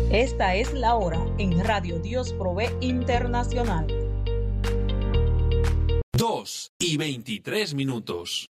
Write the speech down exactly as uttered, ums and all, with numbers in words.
Esta es la hora en Radio Dios Provee Internacional. dos y veintitrés minutos.